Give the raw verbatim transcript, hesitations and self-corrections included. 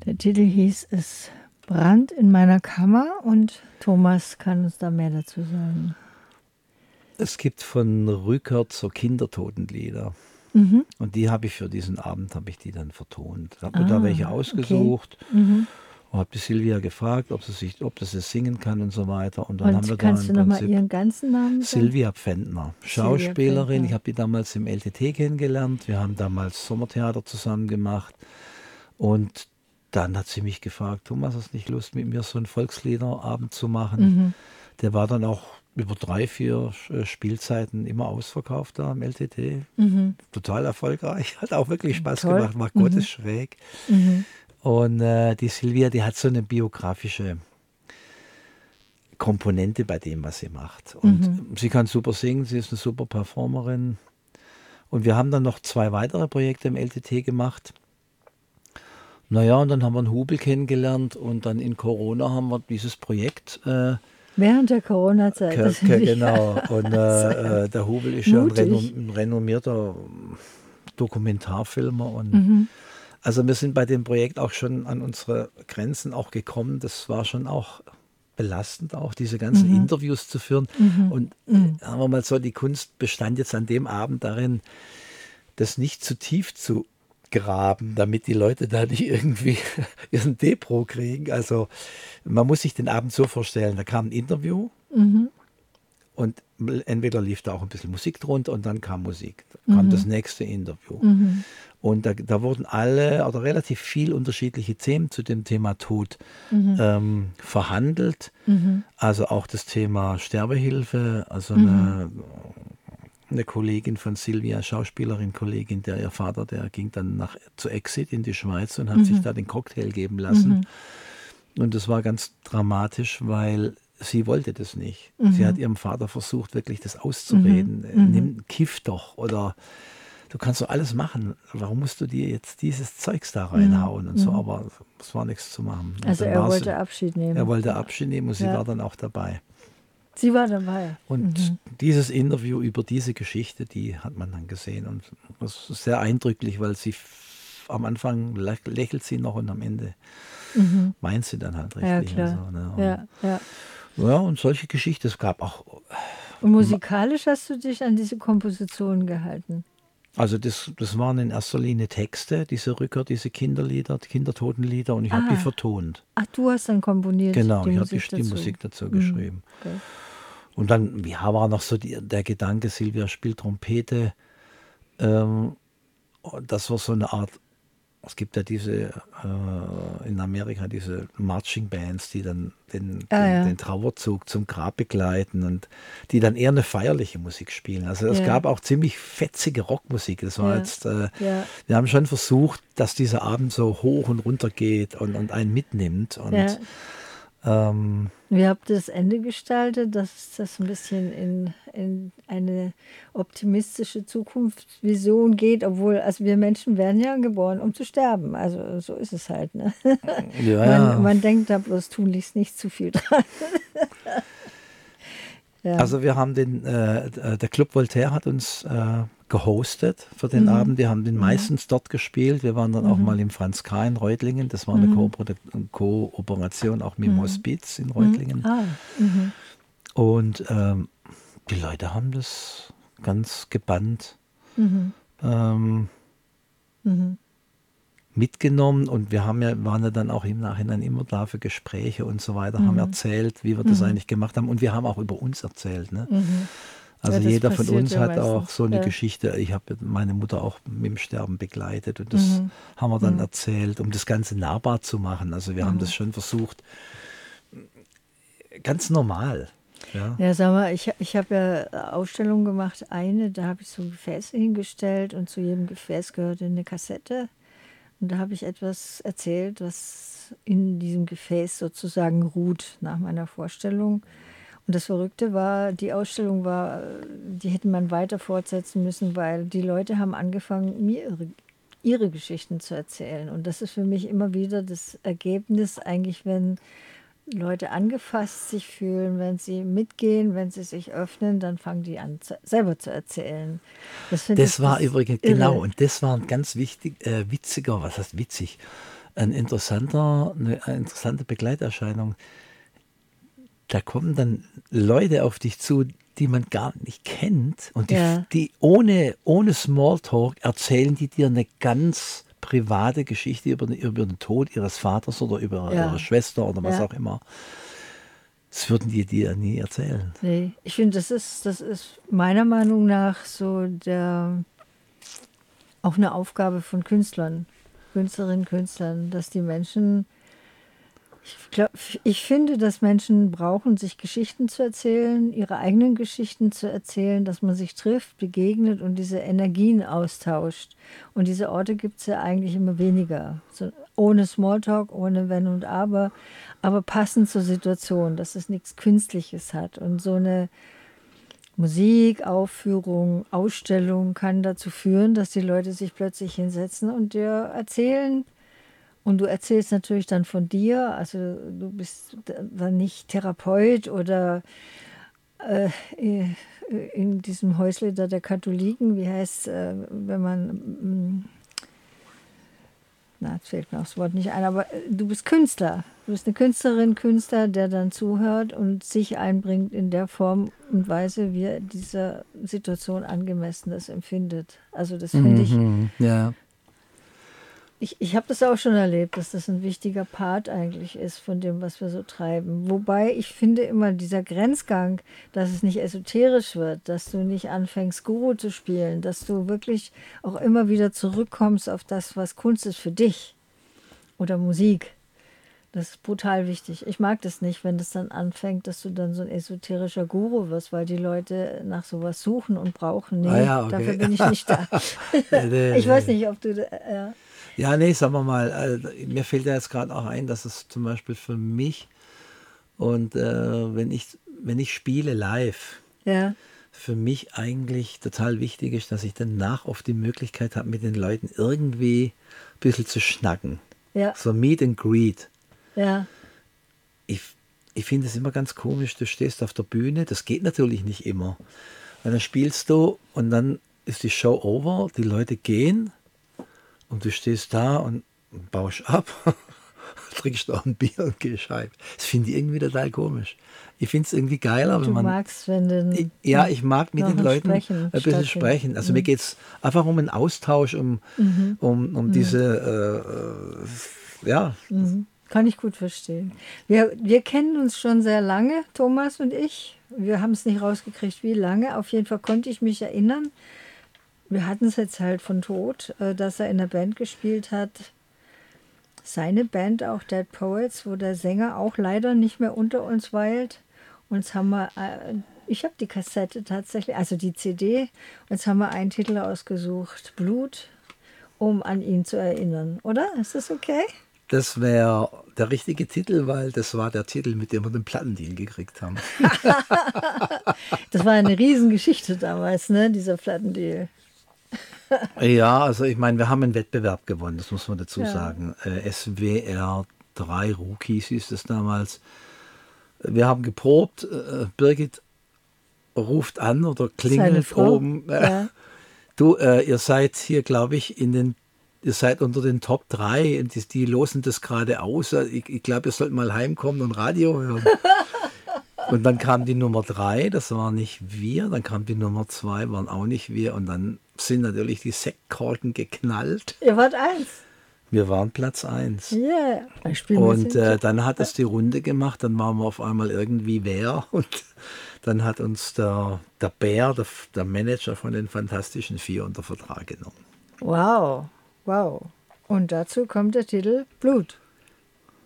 Der Titel hieß Es Brand in meiner Kammer und Thomas kann uns da mehr dazu sagen. Es gibt von Rückert so Kindertotenlieder. Mhm. Und die habe ich für diesen Abend, habe ich die dann vertont. Ich habe Ah, mir da welche ausgesucht okay. Mhm. und habe die Silvia gefragt, ob sie sich, ob das es singen kann und so weiter. Und dann haben wir Und da kannst im du nochmal Prinzip ihren ganzen Namen sagen? Silvia Pfändner, Schauspielerin. Ich habe die damals im L T T kennengelernt. Wir haben damals Sommertheater zusammen gemacht. Und dann hat sie mich gefragt, Thomas, hast du nicht Lust, mit mir so einen Volksliederabend zu machen? Mhm. Der war dann auch über drei, vier äh, Spielzeiten immer ausverkauft da im L T T. Mhm. Total erfolgreich. Hat auch wirklich Spaß Toll. gemacht, war Mhm. Gottes schräg. Mhm. Und äh, die Silvia, die hat so eine biografische Komponente bei dem, was sie macht. Und Mhm. sie kann super singen, sie ist eine super Performerin. Und wir haben dann noch zwei weitere Projekte im L T T gemacht. Naja, und dann haben wir einen Hubel kennengelernt und dann in Corona haben wir dieses Projekt. Äh, Während der Corona-Zeit. Ke- das ke- finde ich genau. Und äh, äh, der Hubel ist ja ein, mutig. renom ein renommierter Dokumentarfilmer. Und Mhm. also wir sind bei dem Projekt auch schon an unsere Grenzen auch gekommen. Das war schon auch belastend, auch diese ganzen Mhm. Interviews zu führen. Mhm. Und Mhm. sagen wir mal so, die Kunst bestand jetzt an dem Abend darin, das nicht zu tief zu graben, damit die Leute da nicht irgendwie ihren Depro kriegen. Also man muss sich den Abend so vorstellen, da kam ein Interview Mhm. und entweder lief da auch ein bisschen Musik drunter und dann kam Musik. Da kam Mhm. das nächste Interview. Mhm. Und da, da wurden alle oder relativ viel unterschiedliche Themen zu dem Thema Tod Mhm. ähm, verhandelt. Mhm. Also auch das Thema Sterbehilfe, also Mhm. eine, eine Kollegin von Silvia, Schauspielerin, Kollegin, der ihr Vater, der ging dann nach, zu Exit in die Schweiz und hat Mhm. sich da den Cocktail geben lassen. Mhm. Und das war ganz dramatisch, weil sie wollte das nicht. Mhm. Sie hat ihrem Vater versucht, wirklich das auszureden. Mhm. Nimm, kiff doch oder du kannst doch alles machen. Warum musst du dir jetzt dieses Zeugs da reinhauen Mhm. und so? Aber es war nichts zu machen. Und Also dann er war wollte sie, Abschied nehmen. er wollte Abschied nehmen und sie Ja. war dann auch dabei. Sie war dabei. Und Mhm. dieses Interview über diese Geschichte, die hat man dann gesehen. Und das ist sehr eindrücklich, weil sie f- am Anfang lä- lächelt sie noch und am Ende Mhm. weint sie dann halt Ja, richtig. klar. Und so, ne? Und, Ja, ja. ja, und solche Geschichten. Es gab auch, Und musikalisch hast du dich an diese Komposition gehalten? also das, das waren in erster Linie Texte, diese Rücker, diese Kinderlieder, Kindertotenlieder, und ich habe Ah. die vertont. Ach, du hast dann komponiert Genau, die ich habe Musik die, die dazu. Musik dazu Mhm. geschrieben. Okay. Und dann, ja, war noch so die, der Gedanke, Silvia spielt Trompete. Ähm, und das war so eine Art, es gibt ja diese, äh, in Amerika diese Marching Bands, die dann den, Ah, den, ja. den Trauerzug zum Grab begleiten und die dann eher eine feierliche Musik spielen. Also es Ja. gab auch ziemlich fetzige Rockmusik. Das war Ja. jetzt, äh, Ja. wir haben schon versucht, dass dieser Abend so hoch und runter geht und, und einen mitnimmt. Und Ja. ähm, Wie habt ihr das Ende gestaltet, dass das ein bisschen in, in eine optimistische Zukunftsvision geht, obwohl, also wir Menschen werden ja geboren, um zu sterben. Also so ist es halt. Ne? ja, Man, ja. man denkt da bloß tunlichst nicht zu viel dran. Ja. Also wir haben den, äh, der Club Voltaire hat uns äh, gehostet für den Mhm. Abend. Wir haben den Mhm. meistens dort gespielt. Wir waren dann auch Mhm. mal im Franz K. in Reutlingen. Das war eine Mhm. Kooperation Kooperation auch mit dem Mhm. Hospiz in Reutlingen. Ah. Mhm. Und ähm, die Leute haben das ganz gebannt Mhm. ähm, Mhm. mitgenommen. Und wir haben ja, waren ja dann auch im Nachhinein immer da für Gespräche und so weiter, haben Mhm. erzählt, wie wir das Mhm. eigentlich gemacht haben. Und wir haben auch über uns erzählt. Ne? Mhm. Also Ja, das jeder von passiert uns ja hat auch meistens, so eine ja. Geschichte. Ich habe meine Mutter auch mit dem Sterben begleitet und das Mhm. haben wir dann Mhm. erzählt, um das Ganze nahbar zu machen. Also wir haben Mhm. das schon versucht, ganz normal. Ja. Ja, sag mal, ich, ich habe ja Ausstellungen gemacht. Eine, da habe ich so Gefäße hingestellt und zu jedem Gefäß gehörte eine Kassette. Und da habe ich etwas erzählt, was in diesem Gefäß sozusagen ruht nach meiner Vorstellung. Und das Verrückte war, die Ausstellung war, die hätte man weiter fortsetzen müssen, weil die Leute haben angefangen, mir ihre, ihre Geschichten zu erzählen. Und das ist für mich immer wieder das Ergebnis, eigentlich, wenn Leute angefasst sich fühlen, wenn sie mitgehen, wenn sie sich öffnen, dann fangen die an, zu, selber zu erzählen. Das, finde Das ich war das übrigens, irre. genau, und das war ein ganz wichtig, äh, witziger, was heißt witzig, ein interessanter, eine, eine interessante Begleiterscheinung. Da kommen dann Leute auf dich zu, die man gar nicht kennt. Und die, Ja. die ohne, ohne Smalltalk erzählen die dir eine ganz private Geschichte über, über den Tod ihres Vaters oder über Ja. ihre Schwester oder was Ja. auch immer. Das würden die dir nie erzählen. Nee, ich finde, das ist, das ist meiner Meinung nach so der, auch eine Aufgabe von Künstlern, Künstlerinnen, Künstlern, dass die Menschen, ich, glaub, ich finde, dass Menschen brauchen, sich Geschichten zu erzählen, ihre eigenen Geschichten zu erzählen, dass man sich trifft, begegnet und diese Energien austauscht. Und diese Orte gibt es ja eigentlich immer weniger. So, ohne Smalltalk, ohne Wenn und Aber, aber passend zur Situation, dass es nichts Künstliches hat. Und so eine Musik, Aufführung, Ausstellung kann dazu führen, dass die Leute sich plötzlich hinsetzen und dir erzählen. Und du erzählst natürlich dann von dir, also du bist dann nicht Therapeut oder äh, in diesem Häusle da der Katholiken, wie heißt es, äh, wenn man, mh, na, jetzt fällt mir auch das Wort nicht ein, aber äh, du bist Künstler. Du bist eine Künstlerin, Künstler, der dann zuhört und sich einbringt in der Form und Weise, wie er dieser Situation angemessen das empfindet. Also das finde ich, Mhm, ja. Ich, ich habe das auch schon erlebt, dass das ein wichtiger Part eigentlich ist von dem, was wir so treiben. Wobei ich finde immer dieser Grenzgang, dass es nicht esoterisch wird, dass du nicht anfängst, Guru zu spielen, dass du wirklich auch immer wieder zurückkommst auf das, was Kunst ist für dich oder Musik. Das ist brutal wichtig. Ich mag das nicht, wenn das dann anfängt, dass du dann so ein esoterischer Guru wirst, weil die Leute nach sowas suchen und brauchen. Nee, Ah ja, okay. dafür bin ich nicht da. Nee, nee, Ich weiß nee. nicht, ob du... da- Äh, Ja, nee, sagen wir mal, äh, mir fällt da jetzt gerade auch ein, dass es zum Beispiel für mich und äh, wenn ich, wenn ich spiele live, ja, für mich eigentlich total wichtig ist, dass ich danach oft die Möglichkeit habe, mit den Leuten irgendwie ein bisschen zu schnacken. ja, So Meet and Greet. ja. Ich, ich finde es immer ganz komisch, du stehst auf der Bühne, das geht natürlich nicht immer. Und dann spielst du und dann ist die Show over, die Leute gehen und du stehst da und baust ab, trinkst noch ein Bier und gehst heim. Das finde ich irgendwie total komisch. Ich finde es irgendwie geiler, wenn Du man... magst, wenn den Ja, ich mag mit noch den ein Leuten Sprechen ein bisschen stattfindet. sprechen. Also mir geht es einfach um einen Austausch, um, um, um diese, äh, ja, Kann ich gut verstehen. Wir, wir kennen uns schon sehr lange, Thomas und ich. Wir haben es nicht rausgekriegt, wie lange. Auf jeden Fall konnte ich mich erinnern. Wir hatten es jetzt halt von Tod, äh, dass er in der Band gespielt hat. Seine Band, auch Dead Poets, wo der Sänger auch leider nicht mehr unter uns weilt. Und jetzt haben wir, äh, ich habe die Kassette tatsächlich, also die C D. Und jetzt haben wir einen Titel ausgesucht, Blut, um an ihn zu erinnern. Oder? Ist das okay? das wäre der richtige Titel, weil das war der Titel, mit dem wir den Plattendeal gekriegt haben. Das war eine Riesengeschichte damals, ne, dieser Plattendeal. Ja, also ich meine, wir haben einen Wettbewerb gewonnen, das muss man dazu Ja. sagen. Äh, S W R drei Rookies hieß es damals. Wir haben geprobt, äh, Birgit ruft an oder Seine klingelt Frau. oben. Äh, Ja. Du, äh, ihr seid hier, glaube ich, in den, ihr seid unter den Top drei und die, die losen das gerade aus. Ich, ich glaube, ihr sollt mal heimkommen und Radio hören. Und dann kam die Nummer drei, das waren nicht wir. Dann kam die Nummer zwei, waren auch nicht wir. Und dann sind natürlich die Sektkorken geknallt. Ihr wart eins. Wir waren Platz eins. Yeah. Dann spielen wir Und jetzt äh, den- dann hat es die Runde gemacht, dann waren wir auf einmal irgendwie wer und dann hat uns der, der Bär, der, der Manager von den Fantastischen Vier, unter Vertrag genommen. Wow, wow. Und dazu kommt der Titel Blut.